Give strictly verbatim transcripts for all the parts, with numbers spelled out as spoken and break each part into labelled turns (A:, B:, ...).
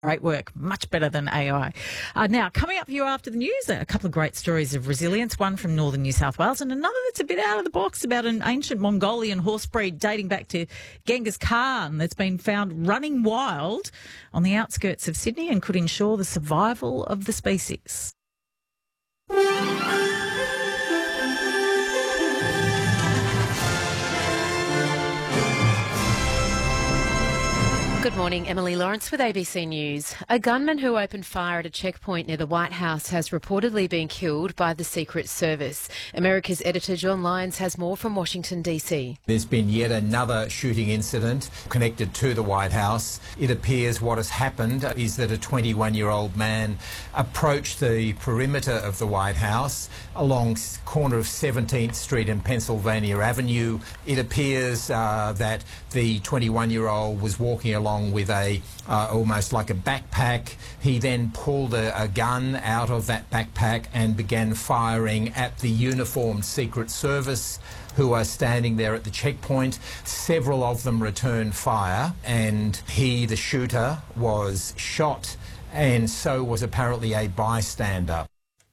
A: Great work, much better than A I. Uh, now, coming up for you after the news, a couple of great stories of resilience, one from northern New South Wales and another that's a bit out of the box about an ancient Mongolian horse breed dating back to Genghis Khan that's been found running wild on the outskirts of Sydney and could ensure the survival of the species.
B: Good morning, Emily Lawrence with A B C News. A gunman who opened fire at a checkpoint near the White House has reportedly been killed by the Secret Service. America's editor John Lyons has more from Washington, D C.
C: There's been yet another shooting incident connected to the White House. It appears what has happened is that a twenty-one-year-old man approached the perimeter of the White House along the corner of seventeenth Street and Pennsylvania Avenue. It appears uh, that the twenty-one-year-old was walking along with a uh, almost like a backpack. He then pulled a, a gun out of that backpack and began firing at the uniformed Secret Service who are standing there at the checkpoint. Several of them returned fire, and he, the shooter, was shot, and so was apparently a bystander.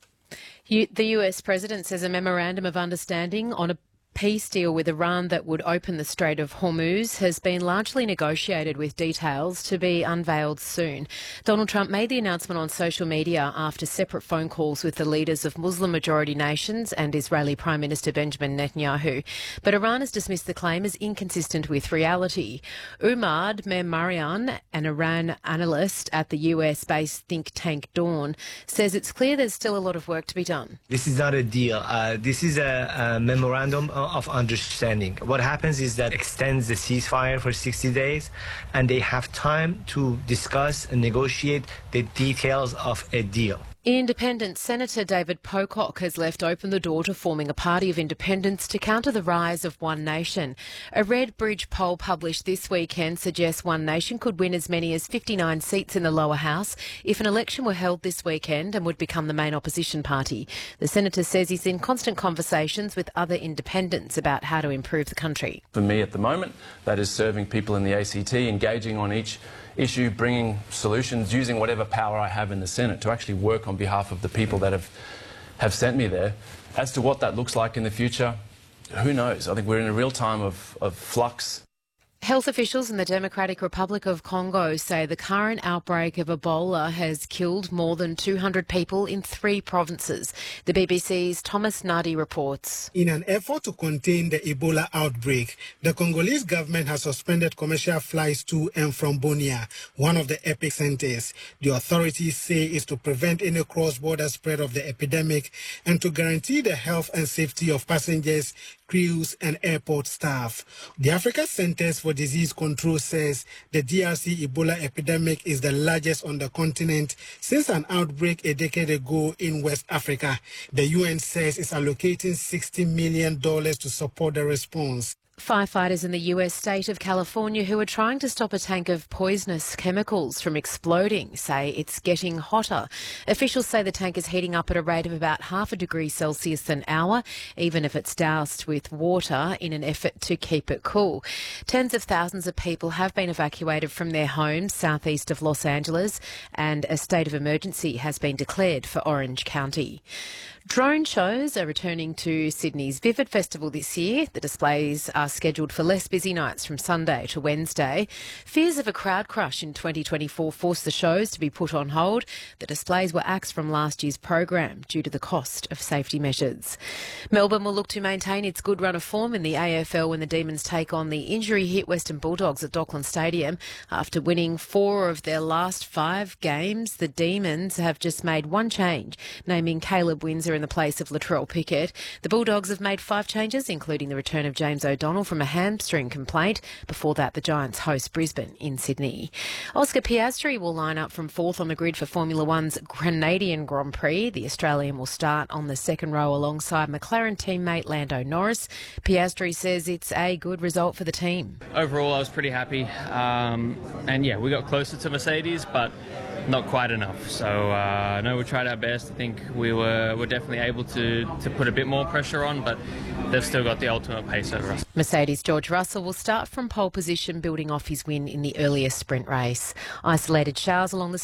B: You, the U S President says a memorandum of understanding on a peace deal with Iran that would open the Strait of Hormuz has been largely negotiated, with details to be unveiled soon. Donald Trump made the announcement on social media after separate phone calls with the leaders of Muslim-majority nations and Israeli Prime Minister Benjamin Netanyahu. But Iran has dismissed the claim as inconsistent with reality. Umad Memarian, an Iran analyst at the U S-based think tank Dawn, says it's clear there's still a lot of work to be done.
D: This is not a deal. Uh, this is a, a memorandum of understanding. What happens is that extends the ceasefire for sixty days, and they have time to discuss and negotiate the details of a deal.
B: Independent Senator David Pocock has left open the door to forming a party of independents to counter the rise of One Nation. A Red Bridge poll published this weekend suggests One Nation could win as many as fifty-nine seats in the lower house if an election were held this weekend and would become the main opposition party. The senator says he's in constant conversations with other independents about how to improve the country.
E: For me at the moment, that is serving people in the A C T, engaging on each issue, bringing solutions, using whatever power I have in the Senate to actually work on behalf of the people that have, have sent me there. As to what that looks like in the future, who knows? I think we're in a real time of, of flux.
B: Health officials in the Democratic Republic of Congo say the current outbreak of Ebola has killed more than two hundred people in three provinces. The B B C's Thomas Nadi reports.
F: In an effort to contain the Ebola outbreak, the Congolese government has suspended commercial flights to and from Bunia, one of the epicenters. The authorities say it's to prevent any cross-border spread of the epidemic and to guarantee the health and safety of passengers, crews and airport staff. The Africa Centers for Disease Control says the D R C Ebola epidemic is the largest on the continent since an outbreak a decade ago in West Africa. The U N says it's allocating sixty million dollars to support the response.
B: Firefighters in the U S state of California who are trying to stop a tank of poisonous chemicals from exploding say it's getting hotter. Officials say the tank is heating up at a rate of about half a degree Celsius an hour, even if it's doused with water in an effort to keep it cool. Tens of thousands of people have been evacuated from their homes southeast of Los Angeles, and a state of emergency has been declared for Orange County. Drone shows are returning to Sydney's Vivid Festival this year. The displays are scheduled for less busy nights from Sunday to Wednesday. Fears of a crowd crush in twenty twenty-four forced the shows to be put on hold. The displays were axed from last year's program due to the cost of safety measures. Melbourne will look to maintain its good run of form in the A F L when the Demons take on the injury-hit Western Bulldogs at Dockland Stadium. After winning four of their last five games, the Demons have just made one change, naming Caleb Windsor in the place of Latrell Pickett. The Bulldogs have made five changes, including the return of James O'Donnell from a hamstring complaint. Before that, the Giants host Brisbane in Sydney. Oscar Piastri will line up from fourth on the grid for Formula One's Canadian Grand Prix. The Australian will start on the second row alongside McLaren teammate Lando Norris. Piastri says it's a good result for the team.
G: Overall, I was pretty happy. Um, and yeah, we got closer to Mercedes, but not quite enough. So uh, I know we tried our best. I think we were, were definitely able to, to put a bit more pressure on, but they've still got the ultimate pace over us.
B: Mercedes' George Russell will start from pole position, building off his win in the earlier sprint race. Isolated showers along the